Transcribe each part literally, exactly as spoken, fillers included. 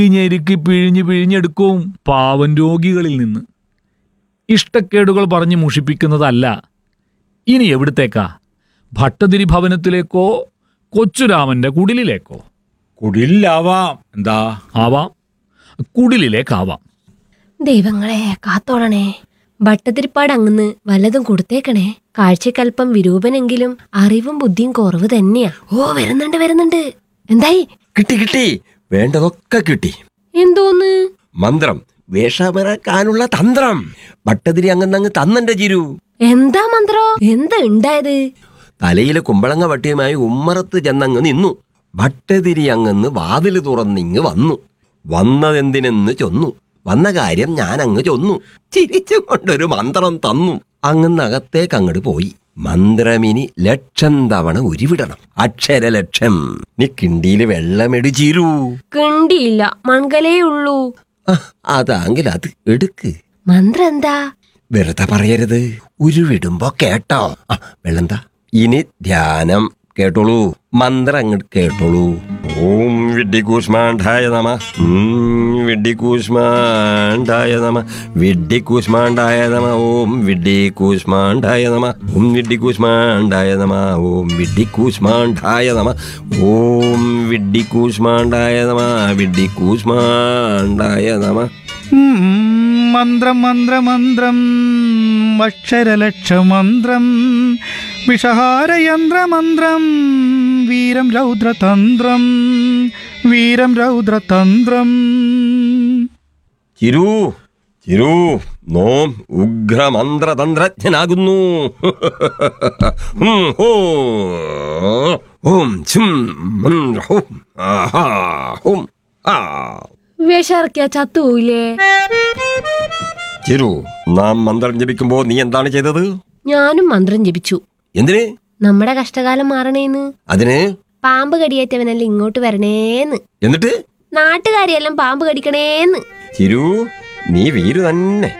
ഞെരുക്കി പിഴിഞ്ഞ് പിഴിഞ്ഞെടുക്കും പാവം രോഗികളിൽ നിന്ന്. ഇഷ്ടക്കേടുകൾ പറഞ്ഞ് മുഷിപ്പിക്കുന്നതല്ല. ഇനി എവിടത്തേക്കാ? ഭട്ടതിരി ഭവനത്തിലേക്കോ കൊച്ചുരാമന്റെ കുടിലിലേക്കോ? കുടിലാവാം. എന്താ ആവാം, കുടിലിലേക്കാവാം. ദൈവങ്ങളെ കാത്തോളണേ. ഭട്ടതിരിപ്പാട് അങ്ങന്ന് വല്ലതും കൊടുത്തേക്കണേ. കാഴ്ചക്കൽപ്പം വിരൂപനെങ്കിലും അറിവും ബുദ്ധിയും കുറവ് തന്നെയാ. ഓ വരുന്നുണ്ട് വരുന്നുണ്ട്. എന്തായി? കിട്ടി കിട്ടി, വേണ്ടതൊക്കെ കിട്ടി. എന്തോന്ന്? മന്ത്രം, വേഷമറക്കാനുള്ള തന്ത്രം. ഭട്ടതിരി അങ്ങ് തന്നെന്റെ ചിരു. എന്താ മന്ത്രോ? എന്താ ഉണ്ടായത്? തലയിലെ കുമ്പളങ്ങ വട്ടിയുമായി ഉമ്മറത്ത് ചെന്നങ്ങ് നിന്നു. ഭട്ടതിരി അങ്ങന്ന് വാതില് തുറന്നിങ്ങ് വന്നു. വന്നതെന്തിനെന്ന് ചൊന്നു. വന്ന കാര്യം ഞാൻ അങ്ങ് ചൊന്നു. ചിരിച്ചു കൊണ്ടൊരു മന്ത്രം തന്നു. അങ്ങന്നകത്തേക്ക് അങ്ങോട്ട് പോയി. മന്ത്രമിനി ലക്ഷം തവണ ഉരുവിടണം. അക്ഷരലക്ഷം. നീ കിണ്ടിയില് വെള്ളമെടിച്ചിരൂ. കിണ്ടിയില്ല, മൺകലേ ഉള്ളൂ. അതാങ്കിൽ അത് എടുക്ക്. മന്ത്രം എന്താ? വെറുതെ പറയരുത്. ഉരുവിടുമ്പോ കേട്ടോ. ആ വെള്ളന്താ. ഇനി ധ്യാനം കേട്ടോളൂ. മന്ത്രം അങ്ങോട്ട് കേട്ടോളൂ. ഓം വിഡ്ഢികൂഷ്മാണ്ഡായ നമ. വിഡ്ഢികൂഷ്മാണ്ഡായ നമ. വിഡ്ഢികൂഷ്മാണ്ഡായ നമ. ഓം വിഡ്ഢികൂഷ്മാണ്ഡായ നമ. ഓം വിഡ്ഢികൂഷ്മാണ്ഡായ നമ. ഓം വിഡ്ഢികൂഷ്മാണ്ഡായ നമ. ഓം വിഡ്ഢികൂഷ്മാണ്ഡായ നമ. വിഡ്ഢികൂഷ്മാണ്ഡായ നമ. മന്ത്രം മന്ത്രമന്ത്രം അക്ഷരലക്ഷമന്ത്രം വിഷഹാരയന്ത്രമന്ത്രം വീരം രൗദ്രതന്ത്രം വീരം രൗദ്രതന്ത്രം. ചിരു ചിരു നോം ഉഗ്രമന്ത്രതന്ത്രജ്ഞനാകുന്നു. ഓം ഛും മന്ത്ര ഹോം ആഹാ ഹോം ആ. വിഷർക്കിയ ചത്തുപോയില്ലേ? ചിരു, നാം മന്ത്രം ജപിക്കുമ്പോ നീ എന്താണ് ചെയ്തത്? ഞാനും മന്ത്രം ജപിച്ചു. എന്തിന്? നമ്മുടെ കഷ്ടകാലം മാറണേന്ന്. അതിന്? പാമ്പ് കടിയേറ്റവനല്ല ഇങ്ങോട്ട് വരണേന്ന്. എന്നിട്ട്? നാട്ടുകാരിയെല്ലാം പാമ്പ് കടിക്കണേന്ന്. ചിരു, നീ വീരു തന്നെ.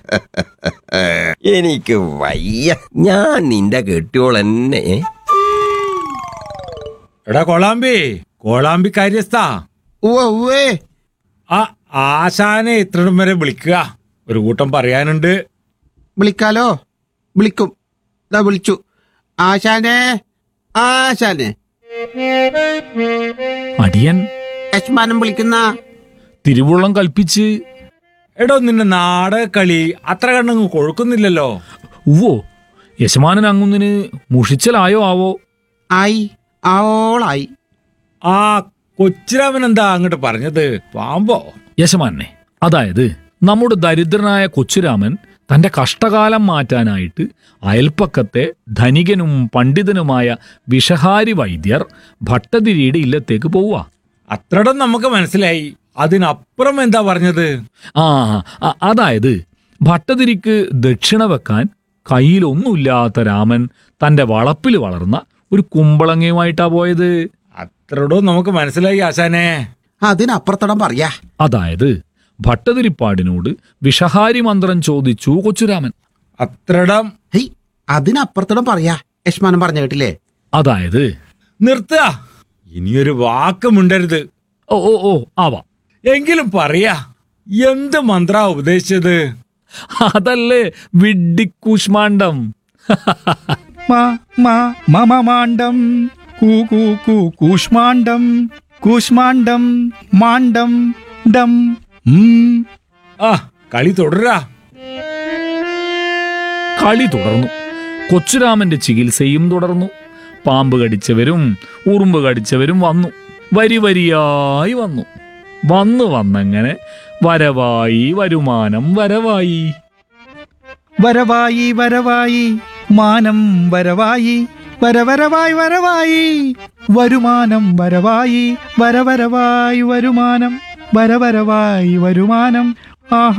എനിക്ക് വയ്യ. ഞാൻ നിന്റെ കെട്ടിയോളെന്നെ. എടാ കോളാമ്പി, കോളാമ്പി കാര്യസ്ഥ. ആ ആശാനെ ഇത്രയും വരെ വിളിക്കുക. ഒരു കൂട്ടം പറയാനുണ്ട്. വിളിക്കാലോ? വിളിക്കും. ഇതാ വിളിച്ചു. ആശാനെ, ആശാനെ. അടിയൻ യശ്മാനം വിളിക്കുന്ന. തിരുവുള്ളം കൽപ്പിച്ച്. എടോ, നിന്റെ നാടകളി അത്ര കണ്ണങ്ങ് കൊഴുക്കുന്നില്ലല്ലോ. ഉവ്വോ, യശമാനൻ അങ്ങുന്നിന് മുഷിച്ചലായോ ആവോ? ആയി, ആവോളായി. ആ കൊച്ചുരാമൻ എന്താ അങ്ങോട്ട് പറഞ്ഞത്? പാമ്പോ? യശമാനെ, അതായത് നമ്മുടെ ദരിദ്രനായ കൊച്ചുരാമൻ തന്റെ കഷ്ടകാലം മാറ്റാനായിട്ട് അയൽപ്പക്കത്തെ ധനികനും പണ്ഡിതനുമായ വിഷഹാരി വൈദ്യർ ഭട്ടതിരിയുടെ ഇല്ലത്തേക്ക് പോവുക. അത്രടം നമുക്ക് മനസ്സിലായി. അതിനപ്പുറം എന്താ പറഞ്ഞത്? ആ അതായത് ഭട്ടതിരിക്ക് ദക്ഷിണ വെക്കാൻ കയ്യിലൊന്നുമില്ലാത്ത രാമൻ തന്റെ വളപ്പിൽ വളർന്ന ഒരു കുമ്പളങ്ങയുമായിട്ടാ പോയത്. അത്രടോ നമുക്ക് മനസ്സിലായി ആശാനെ. അതിനപ്പുറത്തടം പറയാ. അതായത് ഭട്ടതിരിപ്പാടിനോട് വിഷഹാരി മന്ത്രം ചോദിച്ചു കൊച്ചുരാമൻ. അത്രടം. ഹെയ്, അതിനപ്പുറത്തടം പറയാ. യശ്മാനം പറഞ്ഞ കേട്ടില്ലേ? അതായത് നിർത്തുക. ഇനിയൊരു വാക്ക് മിണ്ടരുത്. ഓ ഓ ഓ ആവാം. എങ്കിലും പറയാ, എന്ത് മന്ത്രാ ഉപദേശിച്ചത്? അതല്ലേ വിഡ്ഢിക്കൂഷ്മാണ്ഡം. മാണ്ഡം കൂ കൂ കൂ കൂഷ്മാണ്ഡം കൂഷ്മാണ്ഡം മാണ്ഡം ഡം. ആ കളി തുടരാ. കളി തുടർന്നു. കൊച്ചുരാമന്റെ ചികിത്സയും തുടർന്നു. പാമ്പ് കടിച്ചവരും ഉറുമ്പ് കടിച്ചവരും വന്നു. വരി വരിയായി വന്നു. വന്നു വന്നങ്ങനെ വരവായി വരുമാനം വരവായി. വരവായി വരവായി മാനം വരവായി. വരവരവായി വരവായി വരുമാനം വരവായി. വരവരവായി വരുമാനം. വരവരവായി വരുമാനം. ആഹാ.